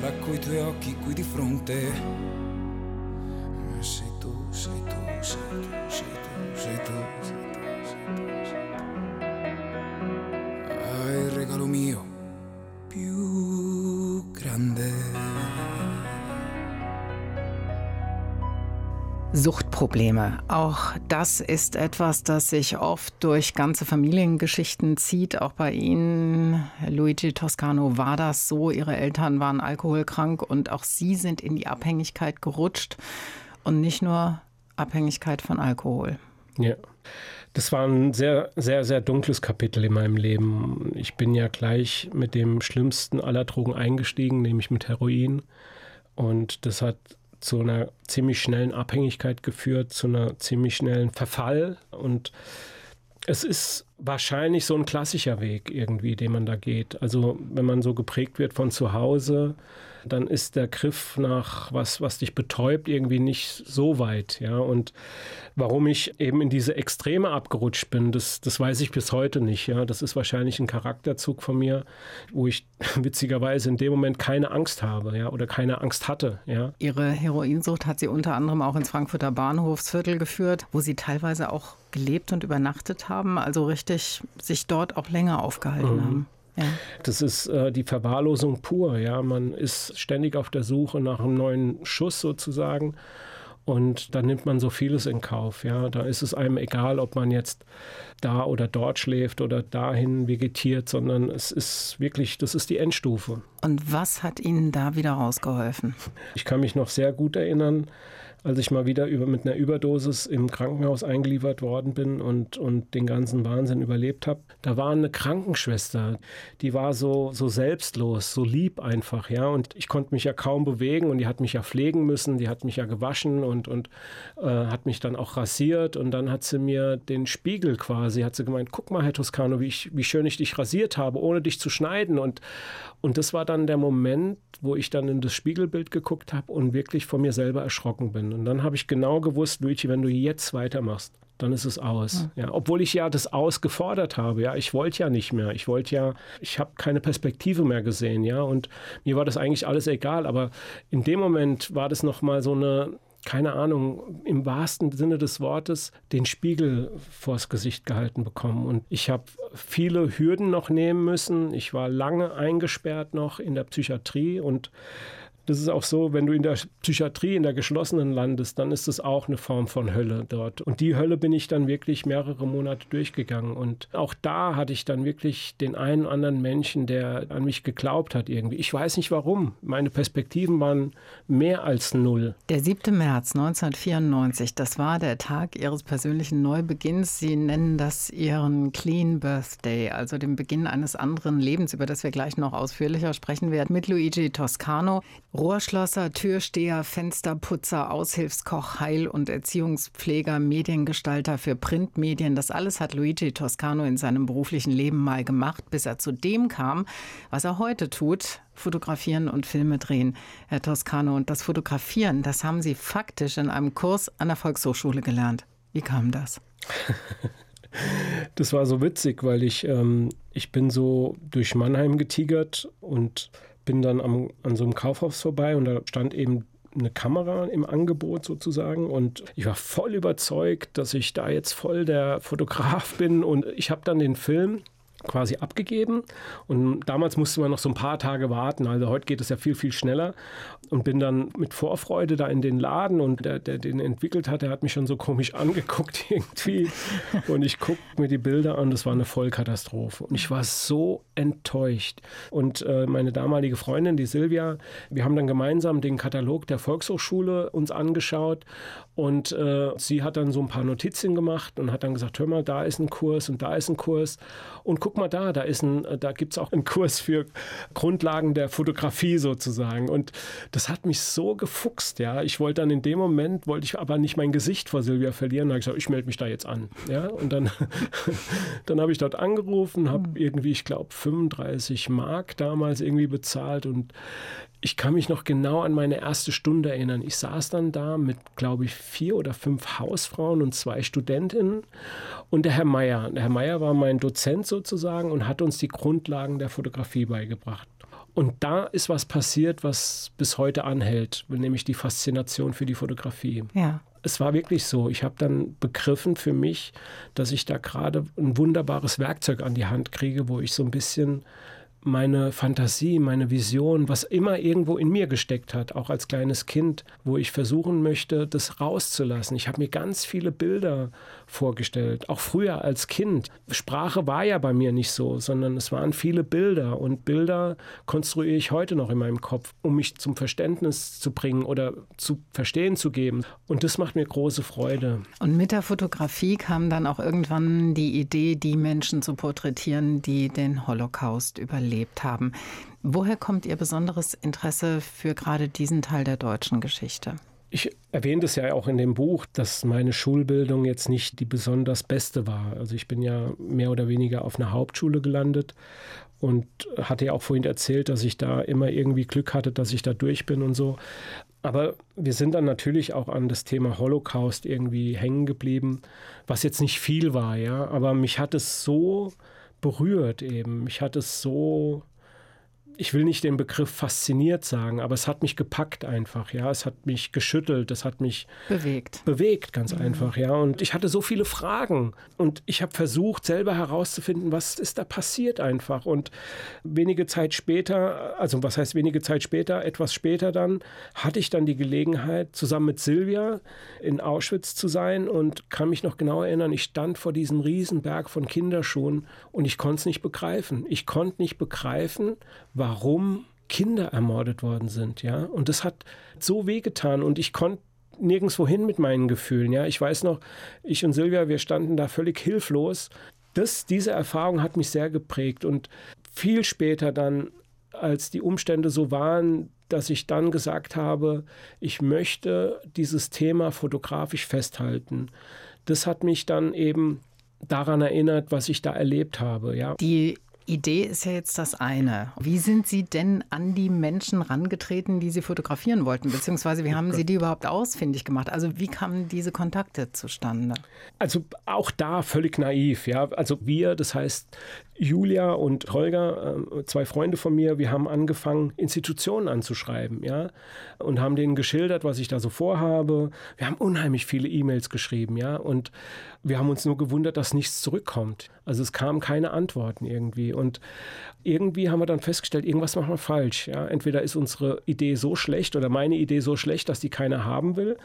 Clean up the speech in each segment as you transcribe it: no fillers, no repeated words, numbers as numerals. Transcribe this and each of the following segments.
sarà coi tuoi occhi qui di fronte. Sei tu, sei tu, sei tu, sei tu, sei tu, sei tu, sei tu, sei tu. Ah, il regalo mio più grande. Suchtprobleme. Auch das ist etwas, das sich oft durch ganze Familiengeschichten zieht. Auch bei Ihnen, Luigi Toscano, war das so. Ihre Eltern waren alkoholkrank und auch Sie sind in die Abhängigkeit gerutscht. Und nicht nur Abhängigkeit von Alkohol. Ja, das war ein sehr, sehr, sehr dunkles Kapitel in meinem Leben. Ich bin ja gleich mit dem schlimmsten aller Drogen eingestiegen, nämlich mit Heroin. Und das hat zu einer ziemlich schnellen Abhängigkeit geführt, zu einer ziemlich schnellen Verfall. Und es ist wahrscheinlich so ein klassischer Weg irgendwie, den man da geht. Also wenn man so geprägt wird von zu Hause, dann ist der Griff nach was dich betäubt, irgendwie nicht so weit. Ja? Und warum ich eben in diese Extreme abgerutscht bin, das weiß ich bis heute nicht. Ja? Das ist wahrscheinlich ein Charakterzug von mir, wo ich witzigerweise in dem Moment keine Angst habe, ja? Oder keine Angst hatte. Ja? Ihre Heroinsucht hat Sie unter anderem auch ins Frankfurter Bahnhofsviertel geführt, wo Sie teilweise auch gelebt und übernachtet haben, also richtig sich dort auch länger aufgehalten haben. Ja. Das ist die Verwahrlosung pur. Ja? Man ist ständig auf der Suche nach einem neuen Schuss sozusagen. Und dann nimmt man so vieles in Kauf. Ja? Da ist es einem egal, ob man jetzt da oder dort schläft oder dahin vegetiert, sondern es ist wirklich, das ist die Endstufe. Und was hat Ihnen da wieder rausgeholfen? Ich kann mich noch sehr gut erinnern, als ich mal wieder mit einer Überdosis im Krankenhaus eingeliefert worden bin und den ganzen Wahnsinn überlebt habe. Da war eine Krankenschwester, die war so selbstlos, so lieb einfach, ja. Und ich konnte mich ja kaum bewegen und die hat mich ja pflegen müssen, die hat mich ja gewaschen und hat mich dann auch rasiert. Und dann hat sie mir den Spiegel quasi, hat sie gemeint, guck mal, Herr Toscano, wie schön ich dich rasiert habe, ohne dich zu schneiden. Und das war dann der Moment, wo ich dann in das Spiegelbild geguckt habe und wirklich von mir selber erschrocken bin. Und dann habe ich genau gewusst, Luigi, wenn du jetzt weitermachst, dann ist es aus. Ja, obwohl ich ja das Aus gefordert habe. Ja, ich wollte ja nicht mehr. Ich habe keine Perspektive mehr gesehen. Ja, und mir war das eigentlich alles egal. Aber in dem Moment war das nochmal so eine, keine Ahnung, im wahrsten Sinne des Wortes den Spiegel vors Gesicht gehalten bekommen. Und ich habe viele Hürden noch nehmen müssen. Ich war lange eingesperrt noch in der Psychiatrie und das ist auch so, wenn du in der Psychiatrie, in der geschlossenen landest, dann ist es auch eine Form von Hölle dort. Und die Hölle bin ich dann wirklich mehrere Monate durchgegangen. Und auch da hatte ich dann wirklich den einen oder anderen Menschen, der an mich geglaubt hat irgendwie. Ich weiß nicht warum. Meine Perspektiven waren mehr als null. Der 7. März 1994, das war der Tag Ihres persönlichen Neubeginns. Sie nennen das Ihren Clean Birthday, also den Beginn eines anderen Lebens, über das wir gleich noch ausführlicher sprechen werden, mit Luigi Toscano. Rohrschlosser, Türsteher, Fensterputzer, Aushilfskoch, Heil- und Erziehungspfleger, Mediengestalter für Printmedien. Das alles hat Luigi Toscano in seinem beruflichen Leben mal gemacht, bis er zu dem kam, was er heute tut: Fotografieren und Filme drehen. Herr Toscano, und das Fotografieren, das haben Sie faktisch in einem Kurs an der Volkshochschule gelernt. Wie kam das? Das war so witzig, weil ich bin so durch Mannheim getigert und bin dann an so einem Kaufhaus vorbei und da stand eben eine Kamera im Angebot sozusagen und ich war voll überzeugt, dass ich da jetzt voll der Fotograf bin und ich habe dann den Film quasi abgegeben und damals musste man noch so ein paar Tage warten, also heute geht es ja viel, viel schneller und bin dann mit Vorfreude da in den Laden und der den entwickelt hat, der hat mich schon so komisch angeguckt irgendwie und ich gucke mir die Bilder an, das war eine Vollkatastrophe und ich war so enttäuscht und meine damalige Freundin, die Silvia, wir haben dann gemeinsam den Katalog der Volkshochschule uns angeschaut und sie hat dann so ein paar Notizen gemacht und hat dann gesagt, hör mal, da ist ein Kurs und da ist ein Kurs und guck mal da gibt es auch einen Kurs für Grundlagen der Fotografie sozusagen. Und das hat mich so gefuchst, ja. Ich wollte dann in dem Moment, wollte ich aber nicht mein Gesicht vor Silvia verlieren. Da habe ich gesagt, ich melde mich da jetzt an. Ja? Und dann habe ich dort angerufen, habe irgendwie, ich glaube, 35 Mark damals irgendwie bezahlt und ich kann mich noch genau an meine erste Stunde erinnern. Ich saß dann da mit, glaube ich, 4 oder 5 Hausfrauen und 2 Studentinnen und der Herr Meier. Der Herr Meier war mein Dozent sozusagen und hat uns die Grundlagen der Fotografie beigebracht. Und da ist was passiert, was bis heute anhält, nämlich die Faszination für die Fotografie. Ja. Es war wirklich so. Ich habe dann begriffen für mich, dass ich da gerade ein wunderbares Werkzeug an die Hand kriege, wo ich so ein bisschen meine Fantasie, meine Vision, was immer irgendwo in mir gesteckt hat, auch als kleines Kind, wo ich versuchen möchte, das rauszulassen. Ich habe mir ganz viele Bilder vorgestellt, auch früher als Kind. Sprache war ja bei mir nicht so, sondern es waren viele Bilder und Bilder konstruiere ich heute noch in meinem Kopf, um mich zum Verständnis zu bringen oder zu verstehen zu geben. Und das macht mir große Freude. Und mit der Fotografie kam dann auch irgendwann die Idee, die Menschen zu porträtieren, die den Holocaust überlebt haben. Woher kommt Ihr besonderes Interesse für gerade diesen Teil der deutschen Geschichte? Ich erwähne es ja auch in dem Buch, dass meine Schulbildung jetzt nicht die besonders beste war. Also ich bin ja mehr oder weniger auf einer Hauptschule gelandet und hatte ja auch vorhin erzählt, dass ich da immer irgendwie Glück hatte, dass ich da durch bin und so. Aber wir sind dann natürlich auch an das Thema Holocaust irgendwie hängen geblieben, was jetzt nicht viel war, ja. Aber mich hat es so berührt eben. Mich hat es so, ich will nicht den Begriff fasziniert sagen, aber es hat mich gepackt einfach, ja. Es hat mich geschüttelt, es hat mich bewegt, ganz einfach, ja. Und ich hatte so viele Fragen und ich habe versucht, selber herauszufinden, was ist da passiert einfach. Und wenige Zeit später, also was heißt wenige Zeit später, etwas später dann, hatte ich dann die Gelegenheit, zusammen mit Silvia in Auschwitz zu sein und kann mich noch genau erinnern, ich stand vor diesem Riesenberg von Kinderschuhen und ich konnte es nicht begreifen. Ich konnte nicht begreifen, warum Kinder ermordet worden sind, ja. Und das hat so wehgetan und ich konnte nirgendwo hin mit meinen Gefühlen, ja. Ich weiß noch, ich und Silvia, wir standen da völlig hilflos. Diese Erfahrung hat mich sehr geprägt und viel später dann, als die Umstände so waren, dass ich dann gesagt habe, ich möchte dieses Thema fotografisch festhalten. Das hat mich dann eben daran erinnert, was ich da erlebt habe, ja. Die Idee ist ja jetzt das eine. Wie sind Sie denn an die Menschen rangetreten, die Sie fotografieren wollten? Beziehungsweise wie haben Sie die überhaupt ausfindig gemacht? Also wie kamen diese Kontakte zustande? Also auch da völlig naiv, ja. Also wir, das heißt Julia und Holger, 2 Freunde von mir, wir haben angefangen, Institutionen anzuschreiben, ja, und haben denen geschildert, was ich da so vorhabe. Wir haben unheimlich viele E-Mails geschrieben, ja, und wir haben uns nur gewundert, dass nichts zurückkommt. Also es kamen keine Antworten irgendwie. Und irgendwie haben wir dann festgestellt, irgendwas machen wir falsch, ja. Entweder ist unsere Idee so schlecht oder meine Idee so schlecht, dass die keiner haben will.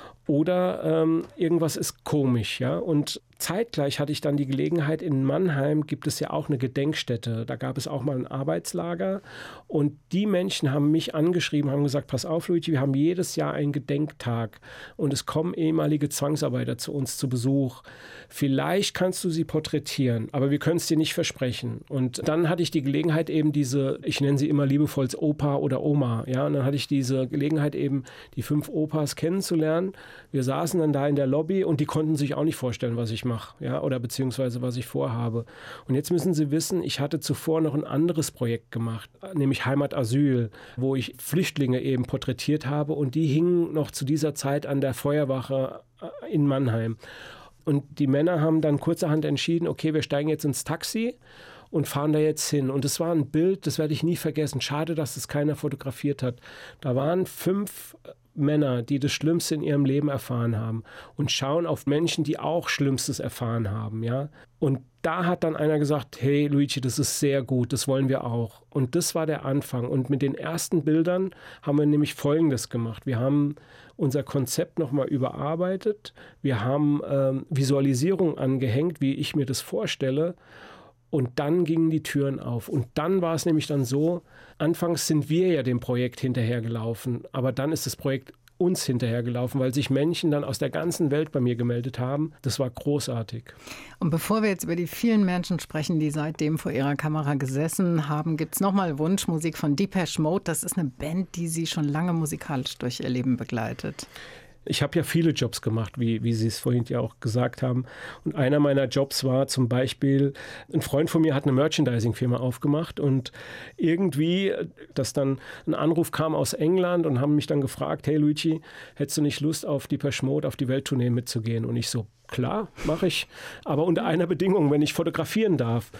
Oder irgendwas ist komisch, ja. Und zeitgleich hatte ich dann die Gelegenheit, in Mannheim gibt es ja auch eine Gedenkstätte. Da gab es auch mal ein Arbeitslager. Und die Menschen haben mich angeschrieben, haben gesagt, pass auf, Luigi, wir haben jedes Jahr einen Gedenktag. Und es kommen ehemalige Zwangsarbeiter zu uns zu Besuch. Vielleicht kannst du sie porträtieren, aber wir können es dir nicht versprechen. Und dann hatte ich die Gelegenheit eben ich nenne sie immer liebevoll Opa oder Oma. Ja? Und dann hatte ich diese Gelegenheit eben, die 5 Opas kennenzulernen. Wir saßen dann da in der Lobby und die konnten sich auch nicht vorstellen, was ich mache, ja, oder beziehungsweise was ich vorhabe. Und jetzt müssen Sie wissen, ich hatte zuvor noch ein anderes Projekt gemacht, nämlich Heimat Asyl, wo ich Flüchtlinge eben porträtiert habe und die hingen noch zu dieser Zeit an der Feuerwache in Mannheim. Und die Männer haben dann kurzerhand entschieden, okay, wir steigen jetzt ins Taxi und fahren da jetzt hin. Und es war ein Bild, das werde ich nie vergessen. Schade, dass es keiner fotografiert hat. Da waren 5 Männer, die das Schlimmste in ihrem Leben erfahren haben und schauen auf Menschen, die auch Schlimmstes erfahren haben, ja. Und da hat dann einer gesagt, hey Luigi, das ist sehr gut, das wollen wir auch. Und das war der Anfang. Und mit den ersten Bildern haben wir nämlich Folgendes gemacht. Wir haben unser Konzept nochmal überarbeitet. Wir haben Visualisierung angehängt, wie ich mir das vorstelle. Und dann gingen die Türen auf. Und dann war es nämlich dann so, anfangs sind wir ja dem Projekt hinterhergelaufen, aber dann ist das Projekt uns hinterhergelaufen, weil sich Menschen dann aus der ganzen Welt bei mir gemeldet haben. Das war großartig. Und bevor wir jetzt über die vielen Menschen sprechen, die seitdem vor ihrer Kamera gesessen haben, gibt es nochmal Wunschmusik von Depeche Mode. Das ist eine Band, die Sie schon lange musikalisch durch Ihr Leben begleitet. Ich habe ja viele Jobs gemacht, wie Sie es vorhin ja auch gesagt haben. Und einer meiner Jobs war zum Beispiel, ein Freund von mir hat eine Merchandising-Firma aufgemacht und irgendwie, dass dann ein Anruf kam aus England und haben mich dann gefragt, hey Luigi, hättest du nicht Lust auf Depeche Mode, auf die Welttournee mitzugehen? Und ich so, klar, mache ich, aber unter einer Bedingung, wenn ich fotografieren darf.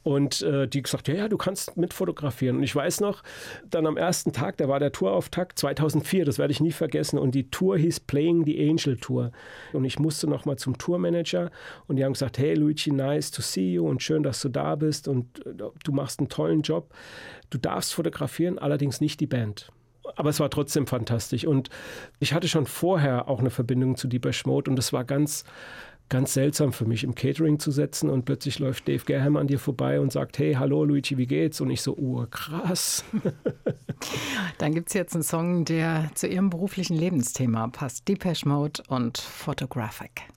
Und die gesagt, ja, du kannst mitfotografieren. Und ich weiß noch, dann am ersten Tag, da war der Tourauftakt 2004, das werde ich nie vergessen. Und die Tour hieß Playing the Angel Tour. Und ich musste noch mal zum Tourmanager und die haben gesagt, hey Luigi, nice to see you und schön, dass du da bist und du machst einen tollen Job. Du darfst fotografieren, allerdings nicht die Band. Aber es war trotzdem fantastisch. Und ich hatte schon vorher auch eine Verbindung zu Depeche Mode und es war ganz seltsam für mich, im Catering zu setzen und plötzlich läuft Dave Gareham an dir vorbei und sagt, hey, hallo Luigi, wie geht's? Und ich so, krass. Dann gibt es jetzt einen Song, der zu Ihrem beruflichen Lebensthema passt. Depeche Mode und Photographic.